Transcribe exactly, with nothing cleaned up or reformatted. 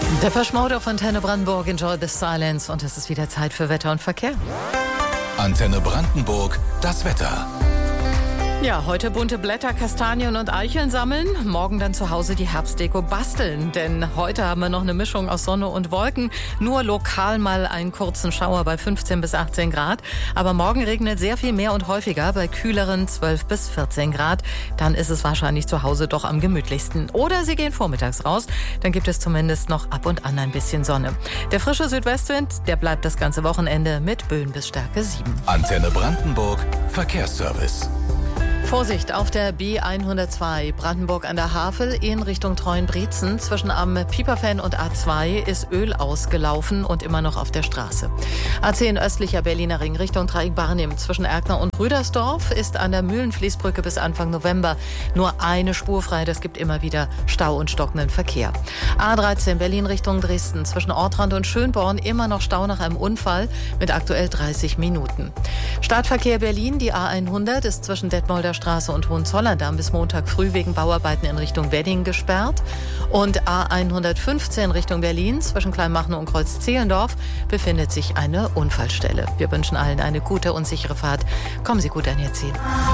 Depeche Mode auf Antenne Brandenburg, Enjoy the Silence. Und es ist wieder Zeit für Wetter und Verkehr. Antenne Brandenburg, das Wetter. Ja, heute bunte Blätter, Kastanien und Eicheln sammeln. Morgen dann zu Hause die Herbstdeko basteln. Denn heute haben wir noch eine Mischung aus Sonne und Wolken. Nur lokal mal einen kurzen Schauer bei fünfzehn bis achtzehn Grad. Aber morgen regnet sehr viel mehr und häufiger bei kühleren zwölf bis vierzehn Grad. Dann ist es wahrscheinlich zu Hause doch am gemütlichsten. Oder Sie gehen vormittags raus. Dann gibt es zumindest noch ab und an ein bisschen Sonne. Der frische Südwestwind, der bleibt das ganze Wochenende mit Böen bis Stärke sieben. Antenne Brandenburg, Verkehrsservice. Vorsicht auf der B hundertzwei Brandenburg an der Havel in Richtung Treuenbrietzen. Zwischen am Pieperfenn und A zwei ist Öl ausgelaufen und immer noch auf der Straße. A zehn östlicher Berliner Ring Richtung Dreieck-Barnim zwischen Erkner und Rüdersdorf ist an der Mühlenfließbrücke bis Anfang November nur eine Spur frei. Das gibt immer wieder Stau und stockenden Verkehr. A dreizehn Berlin Richtung Dresden zwischen Ortrand und Schönborn immer noch Stau nach einem Unfall mit aktuell dreißig Minuten. Stadtverkehr Berlin, die A hundert ist zwischen Detmolder Straße und Hohenzollern bis Montag früh wegen Bauarbeiten in Richtung Wedding gesperrt. Und A hundertfünfzehn Richtung Berlin zwischen Kleinmachnow und Kreuz-Zehlendorf befindet sich eine Unfallstelle. Wir wünschen allen eine gute und sichere Fahrt. Kommen Sie gut an Ihr Ziel.